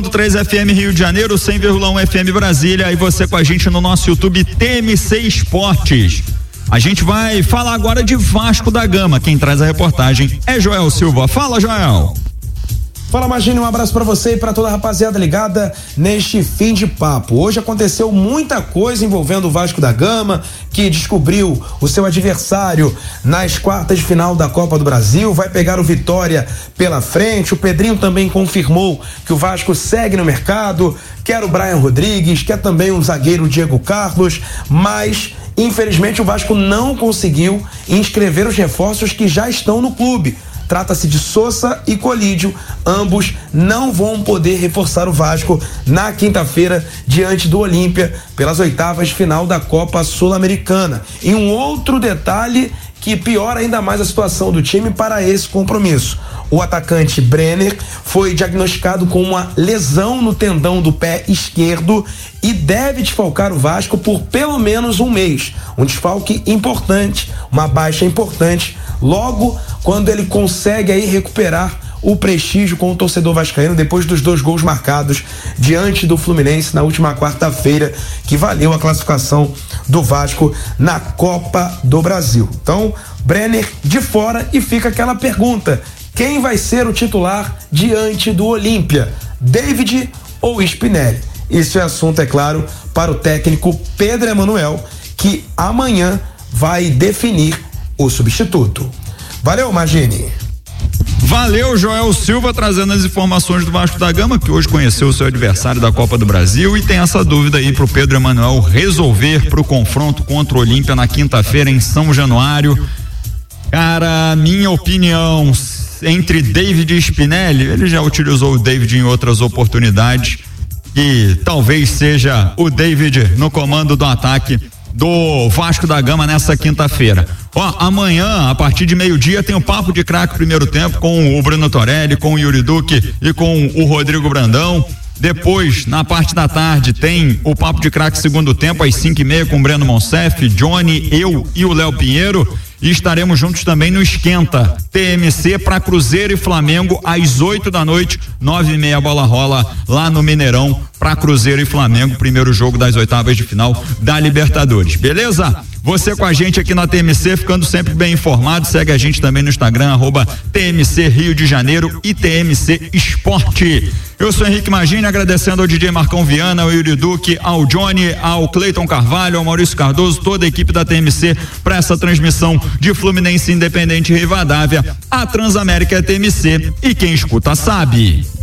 3 FM Rio de Janeiro, 100,1 FM Brasília, e você com a gente no nosso YouTube TMC Esportes. A gente vai falar agora de Vasco da Gama. Quem traz a reportagem é Joel Silva. Fala, Joel. Fala, Magine, um abraço pra você e pra toda a rapaziada ligada neste fim de papo. Hoje aconteceu muita coisa envolvendo o Vasco da Gama, que descobriu o seu adversário nas quartas de final da Copa do Brasil, vai pegar o Vitória pela frente. O Pedrinho também confirmou que o Vasco segue no mercado, quer o Brian Rodrigues, quer também o zagueiro Diego Carlos, mas infelizmente o Vasco não conseguiu inscrever os reforços que já estão no clube. Trata-se de Sousa e Colídio, ambos não vão poder reforçar o Vasco na quinta-feira diante do Olímpia pelas oitavas de final da Copa Sul-Americana. E um outro detalhe que piora ainda mais a situação do time para esse compromisso. O atacante Brenner foi diagnosticado com uma lesão no tendão do pé esquerdo e deve desfalcar o Vasco por pelo menos um mês. Um desfalque importante, uma baixa importante, logo quando ele consegue aí recuperar o prestígio com o torcedor vascaíno depois dos 2 gols marcados diante do Fluminense na última quarta-feira, que valeu a classificação do Vasco na Copa do Brasil. Então, Brenner de fora, e fica aquela pergunta: quem vai ser o titular diante do Olímpia? David ou Spinelli? Esse é assunto, é claro, para o técnico Pedro Emanuel, que amanhã vai definir o substituto. Valeu, Magine. Valeu, Joel Silva, trazendo as informações do Vasco da Gama, que hoje conheceu o seu adversário da Copa do Brasil e tem essa dúvida aí pro Pedro Emanuel resolver pro confronto contra o Olímpia na quinta-feira em São Januário. Cara, minha opinião, entre David e Spinelli, ele já utilizou o David em outras oportunidades, e talvez seja o David no comando do ataque do Vasco da Gama nessa quinta-feira. Amanhã, a partir de meio-dia, tem o Papo de Craque primeiro tempo com o Bruno Torelli, com o Yuri Duque e com o Rodrigo Brandão. Depois, na parte da tarde, tem o Papo de Craque segundo tempo, às 5h30, com o Breno Monsef, Johnny, eu e o Léo Pinheiro. E estaremos juntos também no Esquenta TMC para Cruzeiro e Flamengo às 8 da noite, 9h30 a bola rola lá no Mineirão para Cruzeiro e Flamengo, primeiro jogo das oitavas de final da Libertadores, beleza? Você com a gente aqui na TMC, ficando sempre bem informado. Segue a gente também no Instagram, @TMC Rio de Janeiro e TMC Esporte. Eu sou Henrique Magini, agradecendo ao DJ Marcão Viana, ao Yuri Duque, ao Johnny, ao Cleiton Carvalho, ao Maurício Cardoso, toda a equipe da TMC para essa transmissão de Fluminense Independente Rivadavia. A Transamérica é TMC e quem escuta sabe.